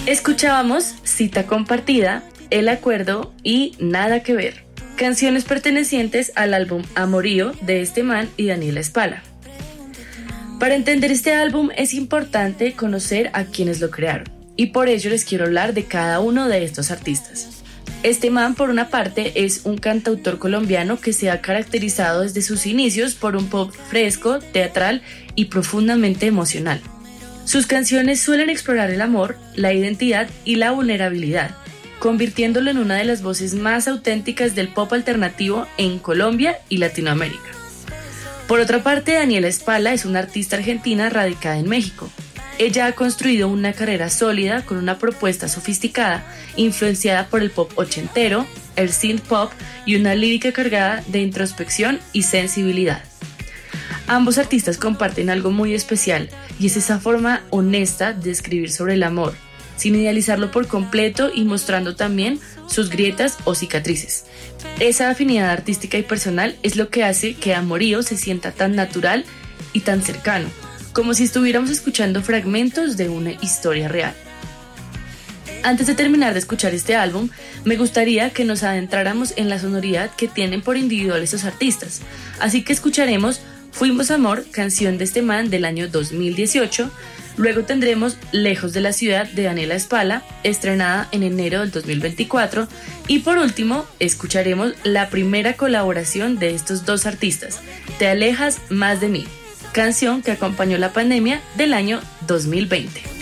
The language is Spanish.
Escuchábamos Cita Compartida, El Acuerdo y Nada que Ver, canciones pertenecientes al álbum Amorío de este man y Daniela Espala. Para entender este álbum es importante conocer a quienes lo crearon, y por ello les quiero hablar de cada uno de estos artistas. Este man, por una parte, es un cantautor colombiano que se ha caracterizado desde sus inicios por un pop fresco, teatral y profundamente emocional. Sus canciones suelen explorar el amor, la identidad y la vulnerabilidad, convirtiéndolo en una de las voces más auténticas del pop alternativo en Colombia y Latinoamérica. Por otra parte, Daniela Espala es una artista argentina radicada en México. Ella ha construido una carrera sólida con una propuesta sofisticada, influenciada por el pop ochentero, el synth pop y una lírica cargada de introspección y sensibilidad. Ambos artistas comparten algo muy especial, y es esa forma honesta de escribir sobre el amor, sin idealizarlo por completo y mostrando también sus grietas o cicatrices. Esa afinidad artística y personal es lo que hace que Amorío se sienta tan natural y tan cercano, como si estuviéramos escuchando fragmentos de una historia real. Antes de terminar de escuchar este álbum, me gustaría que nos adentráramos en la sonoridad que tienen por individual estos artistas, así que escucharemos Fuimos Amor, canción de este man del año 2018, luego tendremos Lejos de la Ciudad de Daniela Espala, estrenada en enero del 2024, y por último escucharemos la primera colaboración de estos dos artistas, Te Alejas Más de Mí, canción que acompañó la pandemia del año 2020.